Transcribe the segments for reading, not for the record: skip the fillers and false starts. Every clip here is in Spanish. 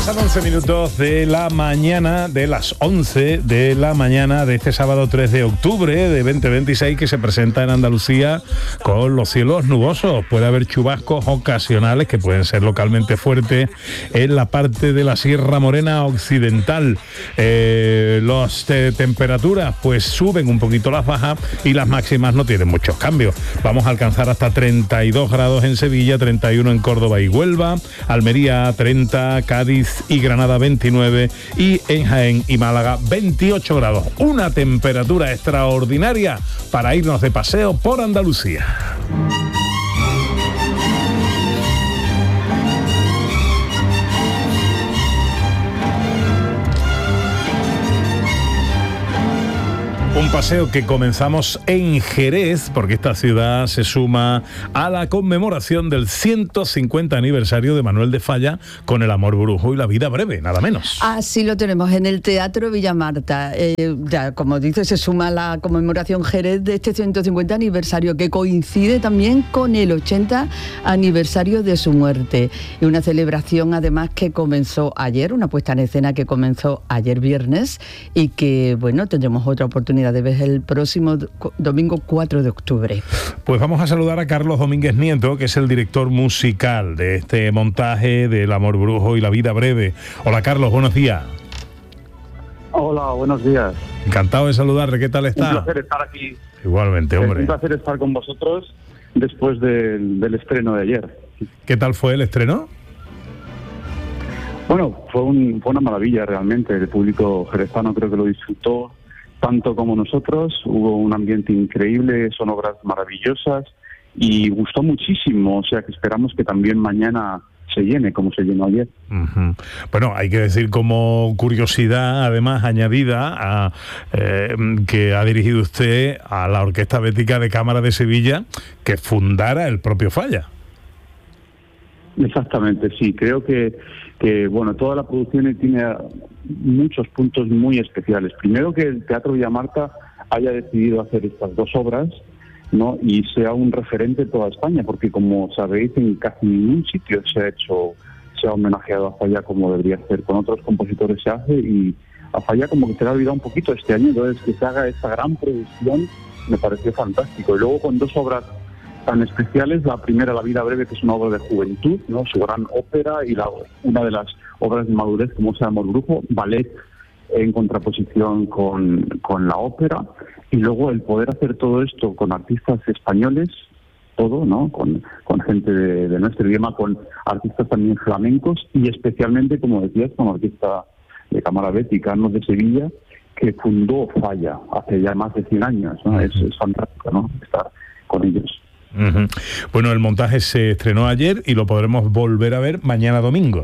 Son 11 minutos de la mañana, de las 11 de la mañana de este sábado 3 de octubre de 2026, que se presenta en Andalucía con los cielos nubosos. Puede haber chubascos ocasionales que pueden ser localmente fuertes en la parte de la Sierra Morena Occidental. Las temperaturas pues suben un poquito las bajas y las máximas no tienen muchos cambios. Vamos a alcanzar hasta 32 grados en Sevilla, 31 en Córdoba y Huelva, Almería 30, Cádiz y Granada 29 y en Jaén y Málaga 28 grados. Una temperatura extraordinaria para irnos de paseo por Andalucía. Un paseo que comenzamos en Jerez, porque esta ciudad se suma a la conmemoración del 150 aniversario de Manuel de Falla con El amor brujo y la vida breve, nada menos. Así lo tenemos en el Teatro Villamarta. Ya, como dice, se suma la conmemoración Jerez de este 150 aniversario, que coincide también con el 80 aniversario de su muerte. Y una celebración, además, que comenzó ayer, una puesta en escena que comenzó ayer viernes y que, bueno, tendremos otra oportunidad de ver el próximo domingo 4 de octubre. Pues vamos a saludar a Carlos Domínguez Nieto, que es el director musical de este montaje del Amor Brujo y la vida breve. Hola Carlos, buenos días. Hola, buenos días. Encantado de saludarle, ¿qué tal está? Un placer estar aquí. Igualmente, hombre. Es un placer estar con vosotros después del estreno de ayer. ¿Qué tal fue el estreno? Bueno, fue una maravilla realmente. El público jerezano creo que lo disfrutó tanto como nosotros. Hubo un ambiente increíble, son obras maravillosas y gustó muchísimo. O sea que esperamos que también mañana se llene como se llenó ayer. Uh-huh. Bueno, hay que decir como curiosidad, además añadida, que ha dirigido usted a la Orquesta Bética de Cámara de Sevilla, que fundara el propio Falla. Exactamente, sí. Creo que bueno, toda la producción tiene muchos puntos muy especiales. Primero, que el Teatro Villamarta haya decidido hacer estas dos obras, ¿no? Y sea un referente en toda España, porque como sabéis, en casi ningún sitio se ha homenajeado a Falla como debería ser. Con otros compositores se hace y a Falla como que se le ha olvidado un poquito este año. Entonces, que se haga esta gran producción me pareció fantástico. Y luego con dos obras tan especiales, la primera, La vida breve, que es una obra de juventud, ¿no? Su gran ópera, y una de las obras de madurez, como es El amor brujo, ballet en contraposición con la ópera, y luego el poder hacer todo esto con artistas españoles, todo, ¿no? Con gente de nuestro idioma, con artistas también flamencos, y especialmente, como decías, con la Orquesta de Cámara Bética, ¿no?, de Sevilla, que fundó Falla hace ya más de 100 años, ¿no? Es fantástico, ¿no?, estar con ellos. Uh-huh. Bueno, el montaje se estrenó ayer y lo podremos volver a ver mañana domingo.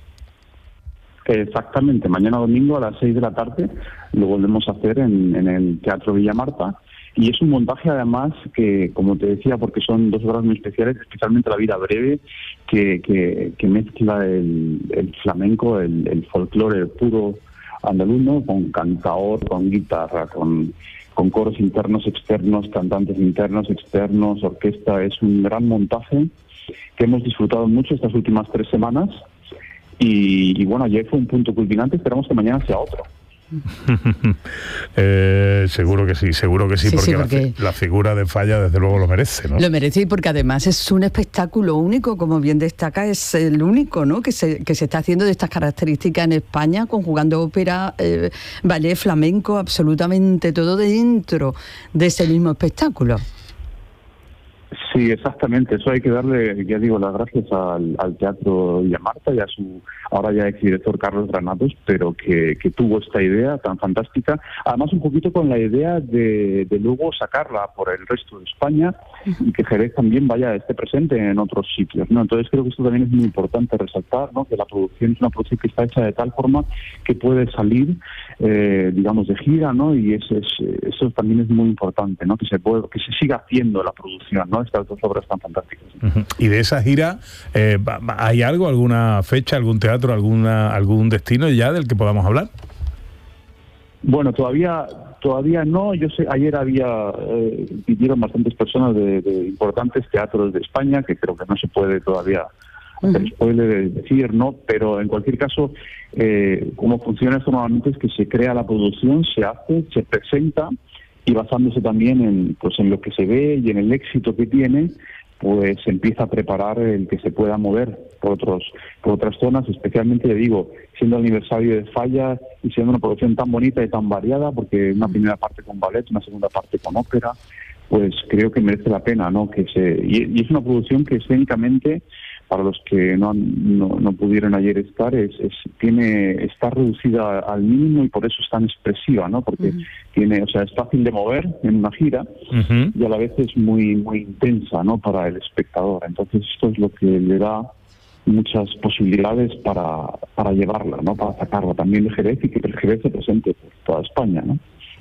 Exactamente, mañana domingo a las 6 de la tarde lo volvemos a hacer en el Teatro Villamarta, y es un montaje además que, como te decía, porque son dos obras muy especiales, especialmente La vida breve, que mezcla el flamenco, el folclore puro andaluz, ¿no?, con cantaor, con guitarra, con coros internos, externos, cantantes internos, externos, orquesta. Es un gran montaje que hemos disfrutado mucho estas últimas 3 semanas y bueno, ayer fue un punto culminante, esperamos que mañana sea otro. Seguro que sí, porque la figura de Falla desde luego lo merece, ¿no? Lo merece, y porque además es un espectáculo único, como bien destaca, es el único, ¿no?, que se está haciendo de estas características en España, conjugando ópera, ballet, flamenco, absolutamente todo dentro de ese mismo espectáculo. Sí, exactamente. Eso hay que darle, ya digo, las gracias al Teatro Villamarta y a su ahora ya exdirector Carlos Granados, pero que tuvo esta idea tan fantástica. Además, un poquito con la idea de luego sacarla por el resto de España y que Jerez también esté presente en otros sitios, ¿no? Entonces creo que esto también es muy importante resaltar, ¿no?, que la producción es una producción que está hecha de tal forma que puede salir, digamos, de gira, ¿no? Y eso también es muy importante, ¿no?, que se siga haciendo la producción, ¿no?, estas dos obras tan fantásticas. Uh-huh. Y de esa gira, ¿hay algo, alguna fecha, algún teatro, algún destino ya del que podamos hablar? Bueno, todavía no. Yo sé, ayer pidieron bastantes personas de importantes teatros de España, que creo que no se puede todavía hacer spoiler, decir, ¿no? Pero en cualquier caso, cómo funciona esto normalmente es que se crea la producción, se hace, se presenta, y basándose también en lo que se ve y en el éxito que tiene, pues se empieza a preparar el que se pueda mover por otras zonas, especialmente, digo, siendo el aniversario de Falla y siendo una producción tan bonita y tan variada, porque una primera parte con ballet, una segunda parte con ópera, pues creo que merece la pena, ¿no? Y es una producción que escénicamente, para los que no pudieron ayer estar, está reducida al mínimo y por eso es tan expresiva, ¿no? Porque es fácil de mover en una gira y a la vez es muy muy intensa, ¿no? Para el espectador. Entonces esto es lo que le da muchas posibilidades para llevarla, ¿no? Para sacarla también de Jerez y que el Jerez se presente por toda España, ¿no?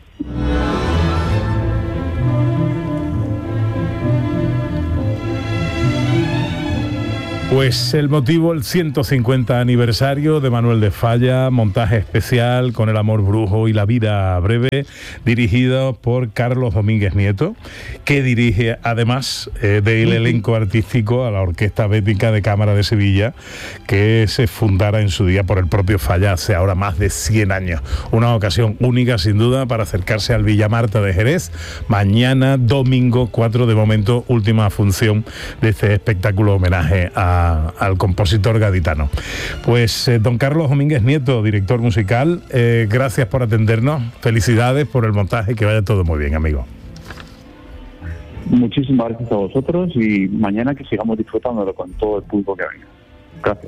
Pues el motivo, el 150 aniversario de Manuel de Falla, montaje especial con El amor brujo y La vida breve, dirigido por Carlos Domínguez Nieto, que dirige además del elenco artístico a la Orquesta Bética de Cámara de Sevilla, que se fundara en su día por el propio Falla hace ahora más de 100 años. Una ocasión única sin duda para acercarse al Villamarta de Jerez. Mañana, domingo 4, de momento, última función de este espectáculo homenaje al compositor gaditano. Pues don Carlos Domínguez Nieto, director musical, gracias por atendernos, felicidades por el montaje, que vaya todo muy bien, amigo. Muchísimas gracias a vosotros y mañana que sigamos disfrutándolo con todo el público que venga. Gracias.